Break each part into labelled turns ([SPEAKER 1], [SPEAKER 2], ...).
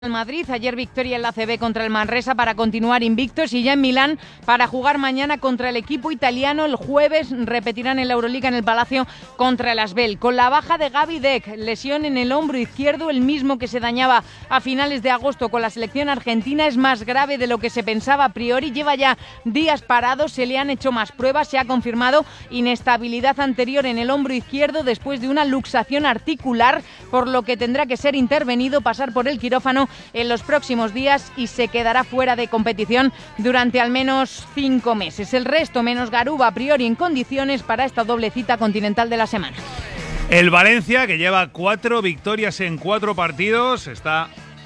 [SPEAKER 1] El Madrid, ayer victoria en la ACB contra el Manresa para continuar invictos y ya en Milán para jugar mañana contra el equipo italiano. El jueves repetirán en la Euroliga en el Palacio contra el Asbel. Con la baja de Gaby Deck, lesión en el hombro izquierdo, el mismo que se dañaba a finales de agosto con la selección argentina, es más grave de lo que se pensaba a priori. Lleva ya días parado, se le han hecho más pruebas, se ha confirmado inestabilidad anterior en el hombro izquierdo después de una luxación articular, por lo que tendrá que ser intervenido, pasar por el quirófano en los próximos días y se quedará fuera de competición durante al menos 5 meses. El resto, menos Garuba, a priori en condiciones para esta doble cita continental de la semana.
[SPEAKER 2] El Valencia, que lleva 4 victorias en 4 partidos, está...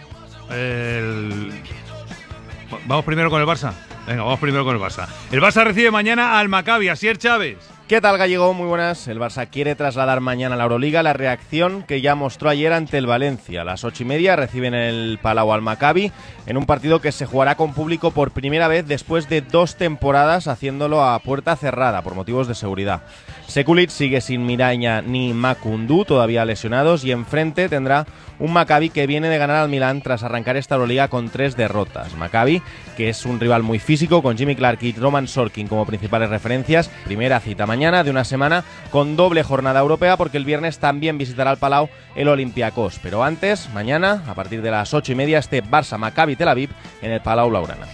[SPEAKER 2] Vamos primero con el Barça. Venga, vamos primero con el Barça. El Barça recibe mañana al Maccabi. Asier Chávez.
[SPEAKER 3] ¿Qué tal, Gallego? Muy buenas. El Barça quiere trasladar mañana a la Euroliga la reacción que ya mostró ayer ante el Valencia. A las 8:30 reciben el Palau al Maccabi en un partido que se jugará con público por primera vez después de 2 temporadas haciéndolo a puerta cerrada por motivos de seguridad. Sekulic sigue sin Miraña ni Makundu, todavía lesionados, y enfrente tendrá un Maccabi que viene de ganar al Milán tras arrancar esta Euroliga con 3 derrotas. Maccabi, que es un rival muy físico, con Jimmy Clark y Roman Sorkin como principales referencias. Primera cita mañana de una semana con doble jornada europea, porque el viernes también visitará al Palau el Olympiacos. Pero antes, mañana, a partir de las 8:30, este Barça-Maccabi Tel Aviv en el Palau Blaugrana.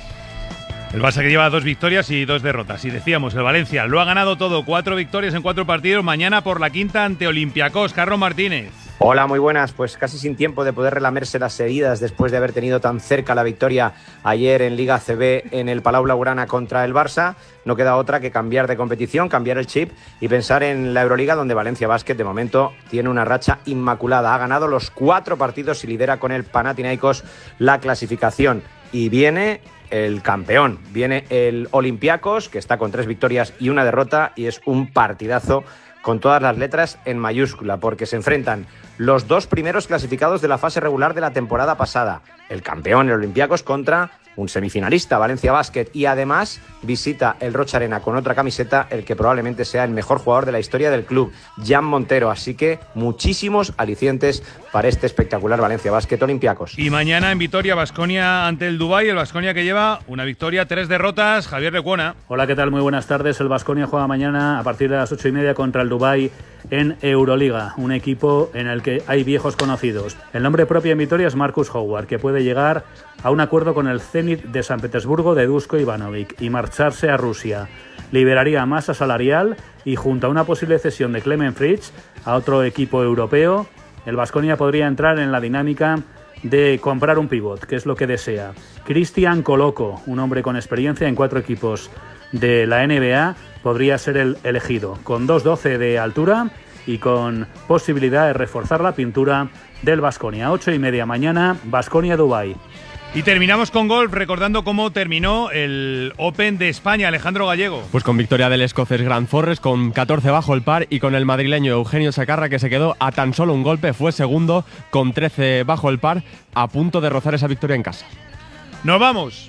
[SPEAKER 2] El Barça que lleva 2 victorias y 2 derrotas. Y decíamos, el Valencia lo ha ganado todo, 4 victorias en 4 partidos. Mañana por la quinta ante Olympiacos. Carlos Martínez.
[SPEAKER 4] Hola, muy buenas. Pues casi sin tiempo de poder relamerse las heridas después de haber tenido tan cerca la victoria ayer en Liga ACB en el Palau Blaugrana contra el Barça, no queda otra que cambiar de competición, cambiar el chip y pensar en la Euroliga, donde Valencia Basket de momento tiene una racha inmaculada. Ha ganado los 4 partidos y lidera con el Panathinaikos la clasificación. Y viene el campeón, viene el Olympiacos, que está con 3 victorias y 1 derrota, y es un partidazo con todas las letras en mayúscula, porque se enfrentan los 2 primeros clasificados de la fase regular de la temporada pasada, el campeón, el Olympiacos, contra un semifinalista, Valencia Basket, y además visita el Rocha Arena con otra camiseta, el que probablemente sea el mejor jugador de la historia del club, Jan Montero. Así que muchísimos alicientes para este espectacular Valencia Basket Olympiacos.
[SPEAKER 2] Y mañana en Vitoria, Baskonia ante el Dubái, el Baskonia que lleva una victoria, 3 derrotas. Javier Lecuona.
[SPEAKER 5] Hola, ¿qué tal? Muy buenas tardes. El Baskonia juega mañana a partir de las 8:30 contra el Dubái en Euroliga, un equipo en el que hay viejos conocidos. El nombre propio en Vitoria es Marcus Howard, que puede llegar a un acuerdo con el Zenit de San Petersburgo de Dusko Ivanovic y marcharse a Rusia. Liberaría masa salarial y, junto a una posible cesión de Clement Fritz a otro equipo europeo, el Baskonia podría entrar en la dinámica de comprar un pívot, que es lo que desea. Cristian Coloco, un hombre con experiencia en 4 equipos de la NBA, podría ser el elegido, con 2,12 de altura y con posibilidad de reforzar la pintura del Baskonia. 8:30 mañana, Baskonia-Dubái.
[SPEAKER 2] Y terminamos con golf, recordando cómo terminó el Open de España. Alejandro Gallego.
[SPEAKER 6] Pues con victoria del escocés Grant Forrest, con 14 bajo el par, y con el madrileño Eugenio Sacarra, que se quedó a tan solo un golpe, fue segundo con 13 bajo el par, a punto de rozar esa victoria en casa.
[SPEAKER 2] ¡Nos vamos!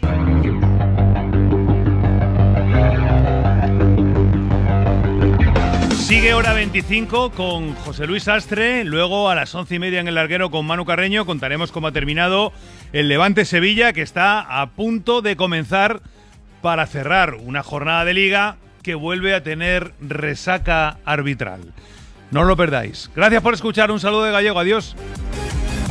[SPEAKER 2] Sigue hora 25 con José Luis Astre, luego a las 11:30 en el larguero con Manu Carreño contaremos cómo ha terminado el Levante Sevilla, que está a punto de comenzar para cerrar una jornada de liga que vuelve a tener resaca arbitral. No os lo perdáis. Gracias por escuchar, un saludo de Gallego, adiós.